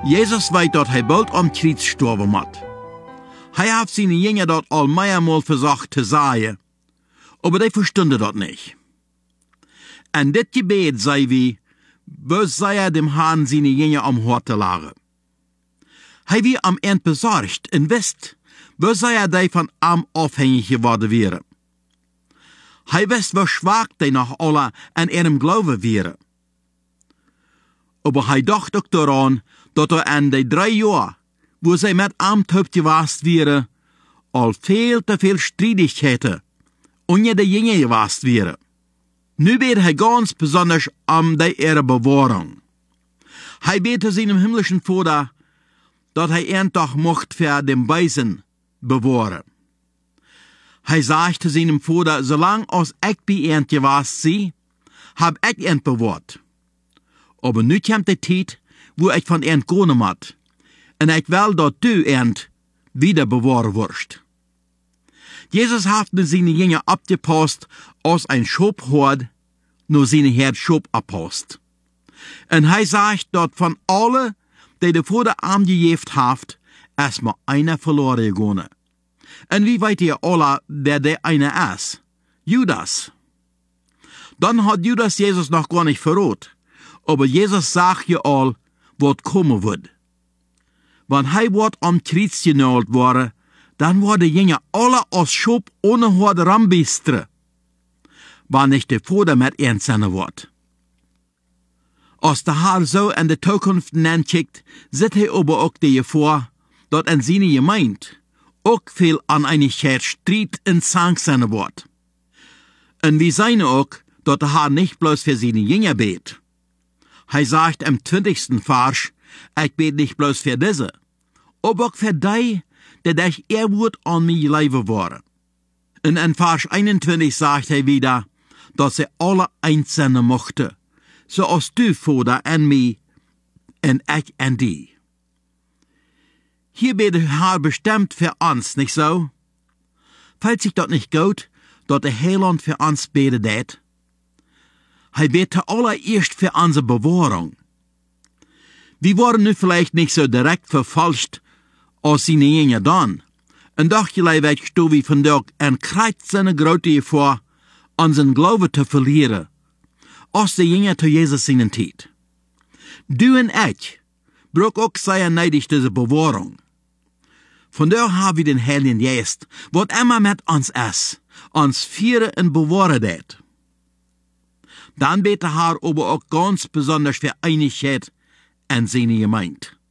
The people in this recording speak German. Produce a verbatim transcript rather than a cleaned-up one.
Jezus weet dat hij bald am Kreuz sterben moet. Hij heeft zijn Jünger dat al mehrmal versucht te zeggen, aber die verstonden dat nicht. En dit Gebet sei wie, bös sei er dem Herrn seine Jünger am Hort lagen. Hij wie am End besorgt en wist, bös sei er die von am afhängig geworden wäre. Hij wist, wie schwach die noch alle an ihrem Glauben wäre. Aber hij dacht ook daran, dat er an die drei Jahre, wo zij met am Tauft gewast wäre, al veel te veel Streitigkeiten onder de Jünger gewast wäre. Nu bet hij ganz besonders am die ihre Bewahrung. Hij bete seinem himmlischen Vater, dat hij een dag mocht für den Weisen bewahren. Hij sagte seinem Vater, solang als ich bei ihnen gewast sie, hab ich ihn bewahrt. Aber nu kommt die Zeit, wo ich von ihnen gehen muss, en ich will, dat du ihn wieder bewahren wirst. Jesus hat nu seine Jünger abgepasst, als ein Schopphord nur seine Herd Schop abpasst. En hij sagt, dat von alle, die de Vater angejeft haft, erstmal einer verloren gegangen. En wie weet ihr alle, wer der eine ist? Judas. Dann hat Judas Jesus noch gar nicht verrot. Aber Jesus sagt ja all, wat kommen wird. Wenn hij wordt am Kreuz genagelt worden, dann worden Jünger alle als Schop ohne Horde rambistre, wann nicht der Vater mit ihnen sein wird. Als der Herr so in die Zukunft nachkickt, sieht er aber auch die Gefahr, dass in seine Gemeinde auch viel Uneinigkeit, Streit und Zank sein wird. Und wir sehen auch, dass der Herr nicht bloß für seine Jünger bet. Er sagt im zwanzigsten Vers, ich bet nicht bloß für diese, aber auch für die, die durch ihr Wort an mir leben waren. Und in Vers einundzwanzig sagt er wieder, dass sie alle eins sein mochten, so als du, Vater, an mich und ich an die. Hier bet der Herr bestimmt für uns, nicht so? Fällt sich das nicht gut, dass der Heiland für uns betet hat? Er betet allererst für unsere Bewahrung. Wir waren nu vielleicht nicht so direkt verfalscht, als seine Jünger dann. En doch gelijk werd wie vandaag en krijgt zijn grote gevaar, unseren Glauben zu verlieren, als de Jünger zu Jesus seinen Tijd. Du en ich brauchen auch sehr neidig diese Bewahrung. Vandaag haben wir den Heiligen Geist, wat immer mit uns ist, uns führen und bewahren det. Dann bete Herr aber auch ganz besonders für Einigkeit in seine Gemeinde.